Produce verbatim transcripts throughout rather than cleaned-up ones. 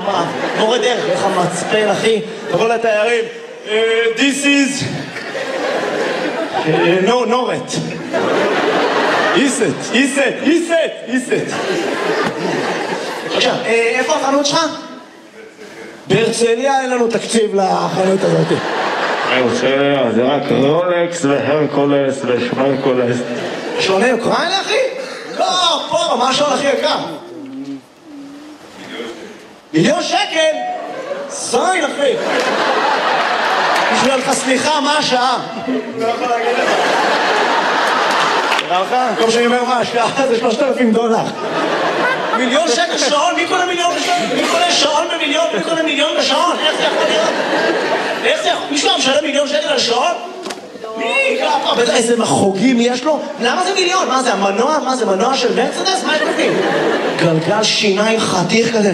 מורה דרך, איך המצפן, אחי? תבוא לתיירים, this is... no, נורת. איסט, איסט, איסט, איסט. עכשיו, איפה החנות שלך? בהרצליה אין לנו תקציב לחנות הזאת. בהרצליה, זה רק רולקס והרקולס ושמרקולס. שעוני אוקראינה, אחי? לא, פה, מה השעון הכי יקר? מיליון שקל? זין, אחי. בשביל לך סליחה, מה השעה? לא יכול להגיד לך. תראה לך? כמו שאני אומר מה השעה, זה שלושת אלפים דולר. מיליון שקל שעון? מי קונה מיליון בשעון? מי קונה שעון במיליון? מי קונה מיליון בשעון? איך זה יכול להיות? איך זה יכול? מישהו משלם מיליון שקל על שעון? מי? בטח איזה מחוגים יש לו? למה זה מיליון? מה זה, המנוע? מה זה, מנוע של מרצדס? מה יש בפנים? גלגל שיניים חתיך כזה.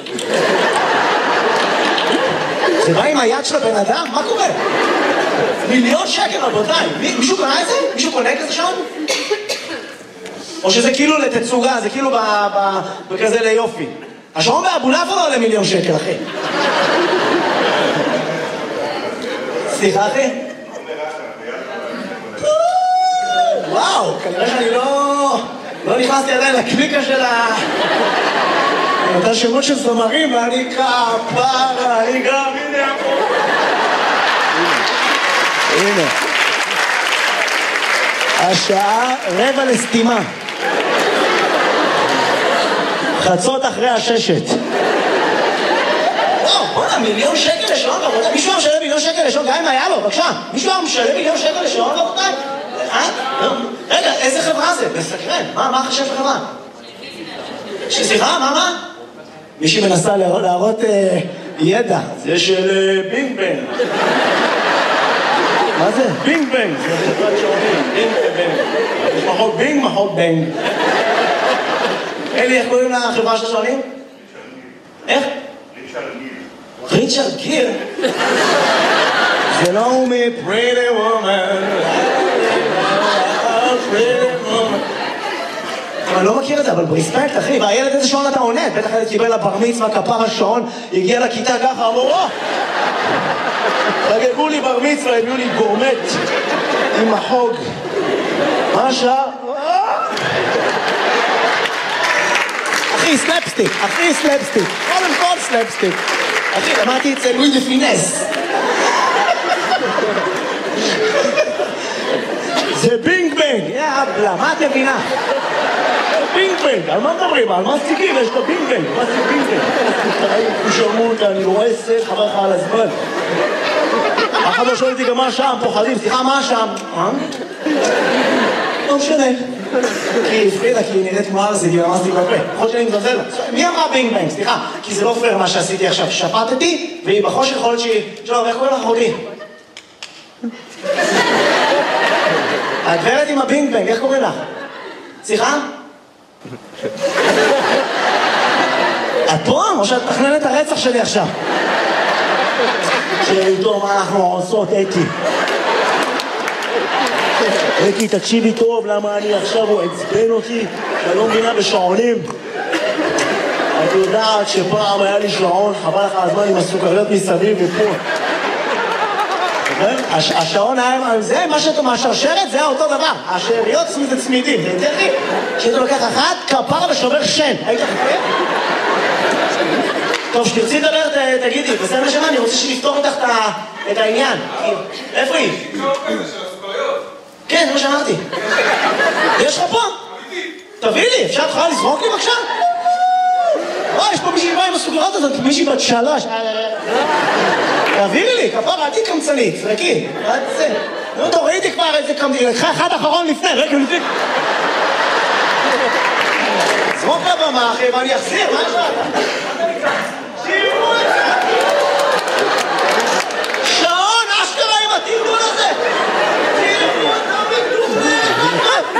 זה בא עם היד של הבן אדם? מה קורה? מיליון שקל, רבותיי. מישהו קונה את זה? מישהו קונה כזה שעון? או שזה כאילו לתצוגה, זה כאילו בכזה ליופי. השעון באבולעפיה לא עולה מיליון שקל, אחי. סליחה, אחי? וואו, כנראה שאני לא... לא נכנסתי עדיין לקליקה של ה... אותה שמות של זמרים, ואני כפרה, אני גם, הנה פה. הנה. השעה רבע לסתימה. חצות אחרי הששת. וואו, בוא'נה, מיליון שקל לשעון, רבותיי. מישהו היה משלם מיליון שקל לשעון, גם אם היה לו, בבקשה. מישהו היה משלם מיליון שקל לשעון, רבותיי? אה? רגע, איזה חברה זה? מסקרן. מה, מה חשב חברה? סליחה, מה, מה? מישהי מנסה להראות ידע. זה של בינג בנג. מה זה? בינג בנג. זה חברת שעונים. בינג בנג. יש מחוק בינג, מחוק בנג. אלי, איך קוראים לחברה של השעונים? איך? ריצ'רד גיר. ריצ'רד גיר? זה לא הוא מ-Pretty Woman. Pretty Woman. אני לא מכיר את זה, אבל ברספקט, אחי, והילד איזה שעון אתה עונד? בטח הילד קיבל לבר מצווה, כפר השעון, הגיע לכיתה ככה, אמרו, או! חגגו לי בר מצווה, הביאו לי גורמט עם החוג. מה השעה? אחי, סלפסטיק, אחי, סלפסטיק. קודם כל סלפסטיק. אחי, למדתי את זה לואי דה פינס. זה בינג בנג, יאבלה, מה את מבינה? בינג בנג, על מה מדברים? על מה סטיקים? יש לו בינג בנג, מה זה בינג בנג? הוא שרמו אותה, אני רואה סט, חבר לך על הזמן. אחד לא שואל אותי גם מה השעה, הם פוחדים, סליחה, מה השעה? אה? לא משנה. כי הפחידה, כי היא נראית כמו ארזי, היא ממש תקופה. יכול שאני מזלזל. מי אמרה בינג בנג? סליחה, כי זה לא פייר מה שעשיתי עכשיו. שפטתי, והיא בחושך יכול להיות שהיא... שלום, איך קוראים לך אחותי? הגברת עם הבינג בנג, איך קוראים לך? סליחה? את פה? או שאת מתכננת את הרצח שלי עכשיו? שידעו מה אנחנו עושות, אתי. אתי, תקשיבי טוב, למה אני עכשיו הוא עצבן אותי, שאני לא מבינה בשעונים. את יודעת שפעם היה לי שעון, חבל לך הזמן עם הסוכריות מסביב ופה. השעון היה עם זה, מה שאתה מהשרשרת, זה היה אותו דבר. השאריות זה צמידים, זה יותר לי. כשאתה לוקח אחת, כפרה ושובר שן. היית חכה? טוב, שתרצי לדבר, תגידי, בסדר שמה, אני רוצה שנפתור איתך את העניין. איפה היא? כן, זה מה שאמרתי. יש לך פה? תביא לי, אפשר תוכל לזרוק לי בבקשה? וואי, יש פה מישהי באה עם הסוכריות הזאת, מישהי בת שלוש. תעבירי לי, כפרה, עדי קמצנית, זרקי. נו, טוב, ראיתי כבר איזה קמצנית, לקחה אחד אחרון לפני, רגע לפני. זרוק לבמה, אחי, ואני אחזיר, מה יש לך? שירו את זה! שעון, אשכרה עם התרגול הזה! שירו את המתוחה!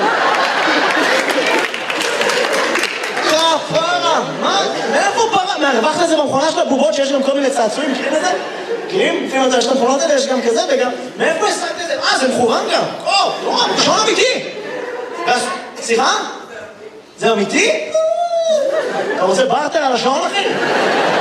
כפרה, מה? מאיפה פרה? מהרווחת לזה במכונה של הבובות שיש גם כל מיני צעצועים, מכירים את זה? מכירים? לפעמים אתה יש את המכונות האלה, יש גם כזה וגם... מאיפה השחקת את זה? אה, זה מכוון גם! או, לא, שעון אמיתי! סליחה? זה אמיתי? אתה רוצה ברטר על השעון, אחי?